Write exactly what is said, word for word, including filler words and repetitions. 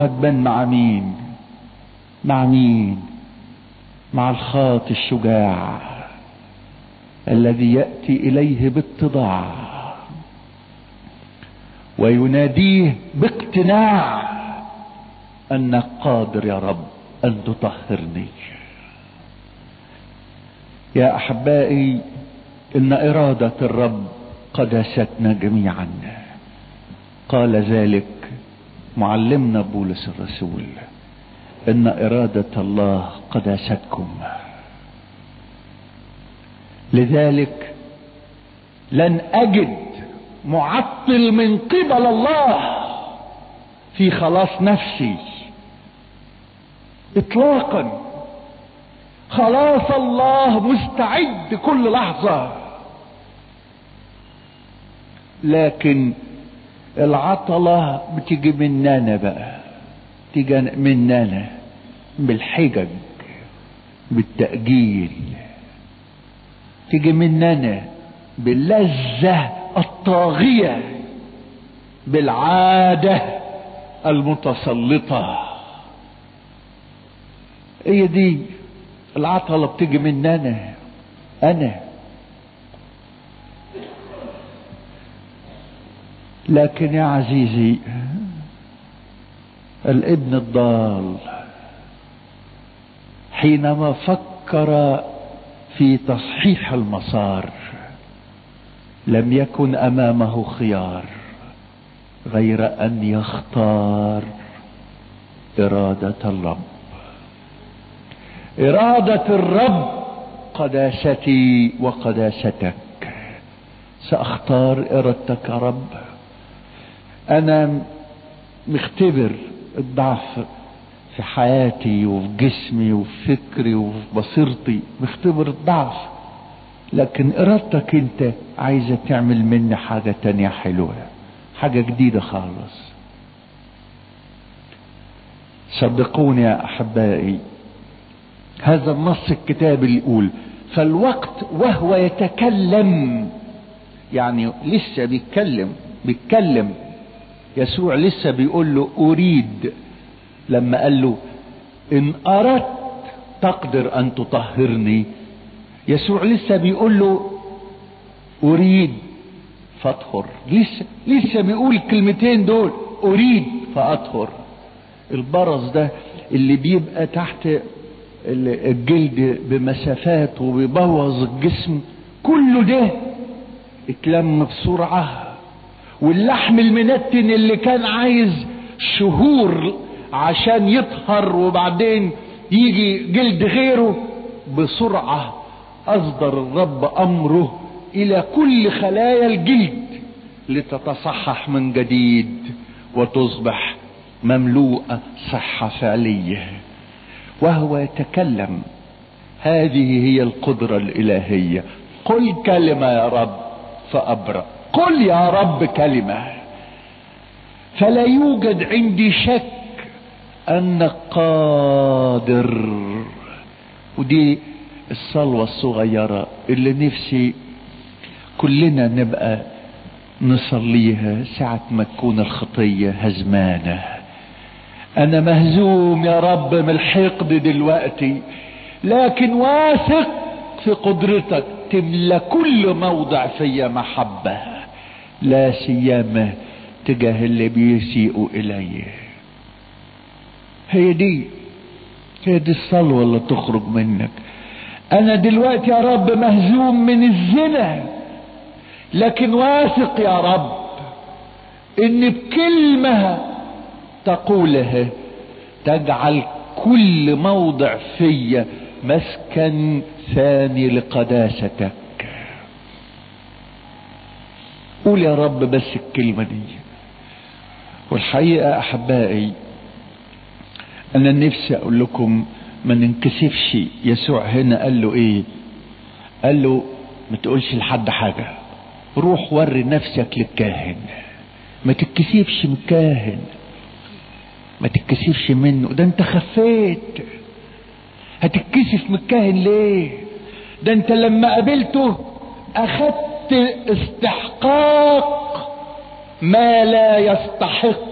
هتبان مع مين؟ مع مين؟ مع الخاطئ الشجاع الذي يأتي إليه باتضاع ويناديه باقتناع أنك قادر يا رب أن تطهرني. يا أحبائي، إن إرادة الرب قداستنا جميعا. قال ذلك معلمنا بولس الرسول: إن إرادة الله قداستكم. لذلك لن أجد معطل من قبل الله في خلاص نفسي إطلاقا. خلاص الله مستعد كل لحظة، لكن العطلة بتيجي مننا بقى، تيجي مننا بالحجج، بالتأجيل، تيجي مننا باللذة الطاغية، بالعادة المتسلطة. هي دي العطلة بتيجي مننا أنا. لكن يا عزيزي، الابن الضال حينما فكر في تصحيح المسار لم يكن أمامه خيار غير أن يختار إرادة الرب. إرادة الرب قداستي وقداستك. سأختار إرادتك يا رب. أنا مختبر الضعف في حياتي وفي جسمي وفي فكري وفي بصيرتي، مختبر الضعف، لكن إرادتك أنت عايزة تعمل مني حاجة تانية حلوة، حاجة جديدة خالص. صدقوني يا أحبائي، هذا النص الكتاب اللي يقول: فالوقت وهو يتكلم، يعني لسه بيتكلم بيتكلم يسوع لسه بيقول له أريد. لما قال له إن أردت تقدر أن تطهرني، يسوع لسه بيقول له أريد فأطهر. لسه لسه بيقول الكلمتين دول، أريد فأطهر. البرص ده اللي بيبقى تحت الجلد بمسافات وبيبوظ الجسم، كله ده اتلم بسرعة. واللحم المنتن اللي كان عايز شهور عشان يطهر وبعدين يجي جلد غيره، بسرعة أصدر الرب أمره إلى كل خلايا الجلد لتتصحح من جديد وتصبح مملوءة صحة فعلية. وهو يتكلم. هذه هي القدرة الإلهية. قل كلمة يا رب فأبرأ. قل يا رب كلمة، فلا يوجد عندي شك أنك قادر. ودي الصلوة الصغيرة اللي نفسي كلنا نبقى نصليها ساعة ما تكون الخطية هزمانة. أنا مهزوم يا رب من الحقد دلوقتي، لكن واثق في قدرتك تملى كل موضع فيا محبة، لا سيما تجاه اللي بيسيئوا إلي. هي دي هي دي الصلوة اللي تخرج منك. أنا دلوقتي يا رب مهزوم من الزنا، لكن واثق يا رب إن بكلمة تقولها تجعل كل موضع فيا مسكن ثاني لقداستك. قول يا رب بس الكلمة دي. والحقيقة أحبائي، أنا نفسي أقول لكم ما ننكسفش. يسوع هنا قال له إيه؟ قال له ما تقولش لحد حاجة، روح وري نفسك للكاهن. ما تتكسفش من الكاهن، ما تتكسفش منه. ده انت خفيت، هتتكسف من الكاهن ليه؟ ده انت لما قابلته اخدت استحقاق ما لا يستحق.